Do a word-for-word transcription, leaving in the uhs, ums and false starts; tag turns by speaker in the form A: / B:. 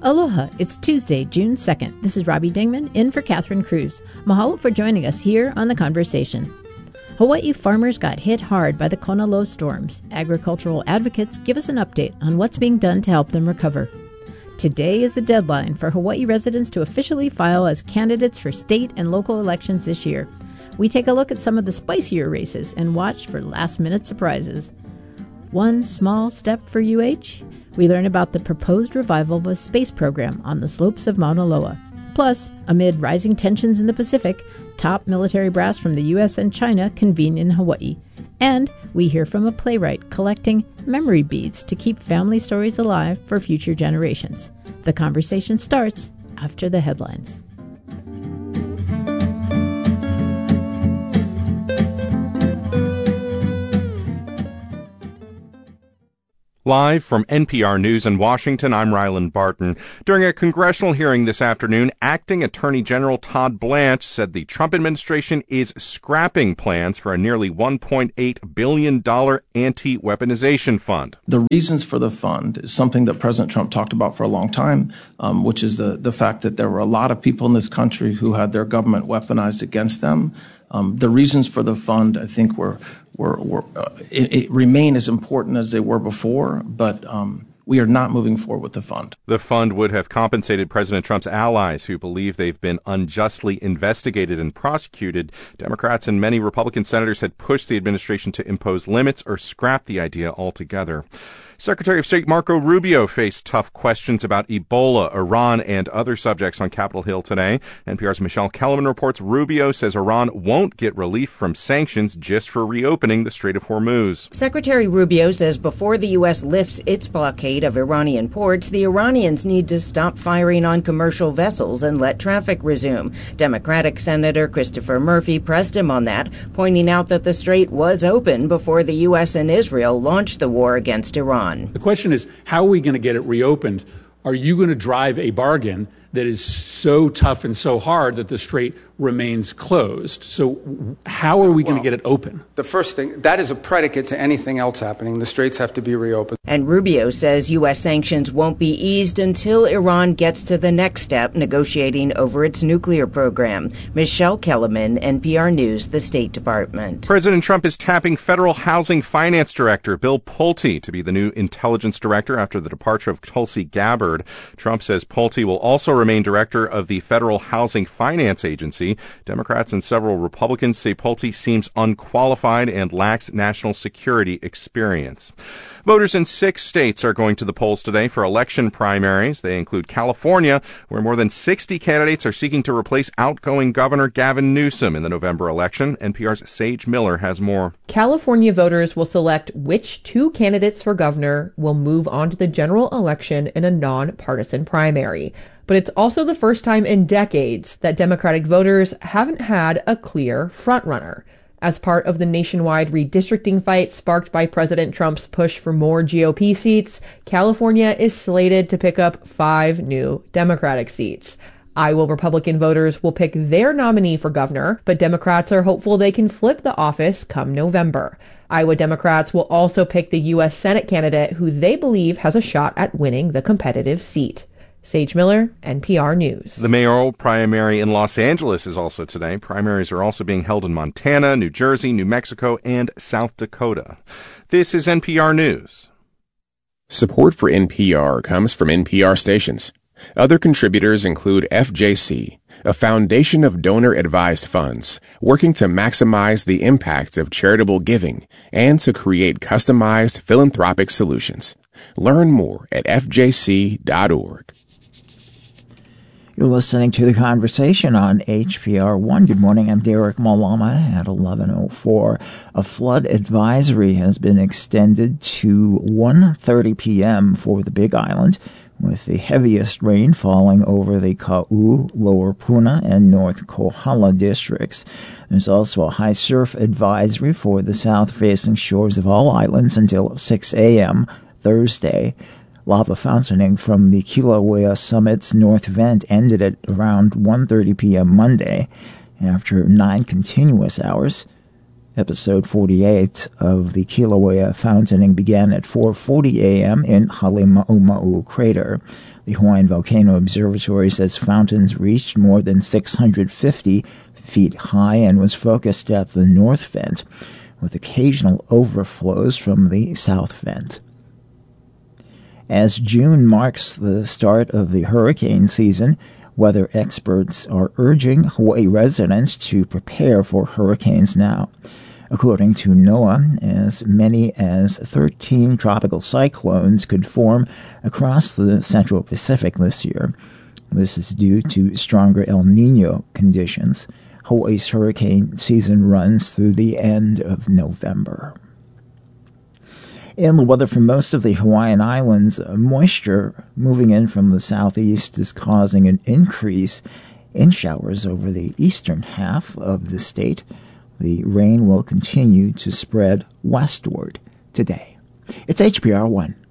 A: Aloha, it's Tuesday, June second. This is Robbie Dingman, in for Catherine Cruz. Mahalo for joining us here on The Conversation. Hawaii farmers got hit hard by the Kona low storms. Agricultural advocates give us an update on what's being done to help them recover. Today is the deadline for Hawaii residents to officially file as candidates for state and local elections this year. We take a look at some of the spicier races and watch for last-minute surprises. One small step for U H? We learn about the proposed revival of a space program on the slopes of Mauna Loa. Plus, amid rising tensions in the Pacific, top military brass from the U S and China convene in Hawaii. And we hear from a playwright collecting memory beads to keep family stories alive for future generations. The conversation starts after the headlines.
B: Live from N P R News in Washington, I'm Ryland Barton. During a congressional hearing this afternoon, Acting Attorney General Todd Blanche said the Trump administration is scrapping plans for a nearly one point eight billion dollars anti-weaponization fund.
C: The reasons for the fund is something that President Trump talked about for a long time, um, which is the, the fact that there were a lot of people in this country who had their government weaponized against them. Um, the reasons for the fund, I think, were were, were uh, it, it remain as important as they were before, but um, we are not moving forward with the fund.
B: The fund would have compensated President Trump's allies who believe they've been unjustly investigated and prosecuted. Democrats and many Republican senators had pushed the administration to impose limits or scrap the idea altogether. Secretary of State Marco Rubio faced tough questions about Ebola, Iran, and other subjects on Capitol Hill today. N P R's Michelle Kellerman reports Rubio says Iran won't get relief from sanctions just for reopening the Strait of Hormuz.
D: Secretary Rubio says before the U S lifts its blockade of Iranian ports, the Iranians need to stop firing on commercial vessels and let traffic resume. Democratic Senator Christopher Murphy pressed him on that, pointing out that the strait was open before the U S and Israel launched the war against Iran.
E: The question is, how are we going to get it reopened? Are you going to drive a bargain that is so tough and so hard that the strait remains closed? So how are we well, going to get it open?
F: The first thing, that is a predicate to anything else happening. The straits have to be reopened.
D: And Rubio says U S sanctions won't be eased until Iran gets to the next step, negotiating over its nuclear program. Michelle Kellerman, N P R News, the State Department.
B: President Trump is tapping Federal Housing Finance Director Bill Pulte to be the new intelligence director after the departure of Tulsi Gabbard. Trump says Pulte will also remain director of the Federal Housing Finance Agency. Democrats and several Republicans say Pulte seems unqualified and lacks national security experience. Voters in six states are going to the polls today for election primaries. They include California, where more than sixty candidates are seeking to replace outgoing Governor Gavin Newsom in the November election. N P R's Sage Miller has more.
G: California voters will select which two candidates for governor will move on to the general election in a nonpartisan primary. But it's also the first time in decades that Democratic voters haven't had a clear frontrunner. As part of the nationwide redistricting fight sparked by President Trump's push for more G O P seats, California is slated to pick up five new Democratic seats. Iowa Republican voters will pick their nominee for governor, but Democrats are hopeful they can flip the office come November. Iowa Democrats will also pick the U S Senate candidate who they believe has a shot at winning the competitive seat. Sage Miller, N P R News.
B: The mayoral primary in Los Angeles is also today. Primaries are also being held in Montana, New Jersey, New Mexico, and South Dakota. This is N P R News.
H: Support for N P R comes from N P R stations. Other contributors include F J C, a foundation of donor-advised funds working to maximize the impact of charitable giving and to create customized philanthropic solutions. Learn more at F J C dot org.
I: You're listening to The Conversation on H P R one. Good morning, I'm Derek Malama at eleven oh four. A flood advisory has been extended to one thirty p.m. for the Big Island, with the heaviest rain falling over the Ka'u, Lower Puna, and North Kohala districts. There's also a high surf advisory for the south-facing shores of all islands until six a.m. Thursday. Lava fountaining from the Kilauea Summit's north vent ended at around one thirty p.m. Monday. After nine continuous hours, Episode forty-eight of the Kilauea fountaining began at four forty a.m. in Halemaumau Crater. The Hawaiian Volcano Observatory says fountains reached more than six hundred fifty feet high and was focused at the north vent, with occasional overflows from the south vent. As June marks the start of the hurricane season, weather experts are urging Hawaii residents to prepare for hurricanes now. According to NOAA, as many as thirteen tropical cyclones could form across the Central Pacific this year. This is due to stronger El Nino conditions. Hawaii's hurricane season runs through the end of November. In the weather for most of the Hawaiian Islands, moisture moving in from the southeast is causing an increase in showers over the eastern half of the state. The rain will continue to spread westward today. It's H P R one.